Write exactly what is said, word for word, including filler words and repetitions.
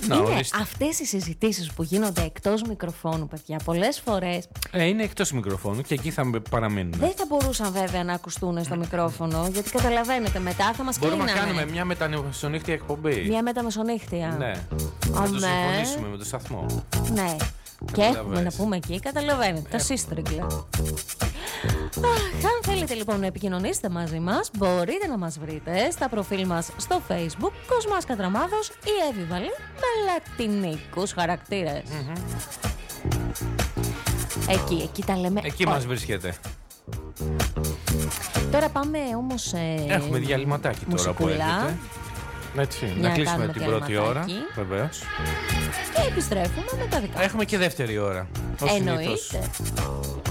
Να, είναι ορίστε. αυτές οι συζητήσεις που γίνονται εκτός μικροφώνου, παιδιά, πολλές φορές. Ε, είναι εκτός μικροφώνου και εκεί θα παραμείνουν. Δεν θα μπορούσαν βέβαια να ακουστούν στο μικρόφωνο, γιατί καταλαβαίνετε, μετά θα μας κλείνανε. Μπορούμε να κάνουμε μια μεταμεσονύχτια εκπομπή. Μια μεταμεσονύχτια. Ναι. Α, Να το ναι. συμφωνήσουμε με το σταθμό. Ναι. Και έχουμε να πούμε εκεί, καταλαβαίνετε, τα σύστριγγλα. Αν θέλετε λοιπόν να επικοινωνήσετε μαζί μας, μπορείτε να μας βρείτε στα προφίλ μας στο Facebook, Κοσμάς Κατραμάδος ή Εύη-Βαλή με λατινικούς χαρακτήρες. Mm-hmm. Εκεί, εκεί τα λέμε. Εκεί μας βρίσκεται. Τώρα πάμε όμως. Ε, Έχουμε διαλυματάκι τώρα που έρχεται. Έτσι, για να κλείσουμε κάνουμε την πρώτη ώρα. Βεβαίως. Και επιστρέφουμε με τα δικά. Έχουμε και δεύτερη ώρα. Εννοείται.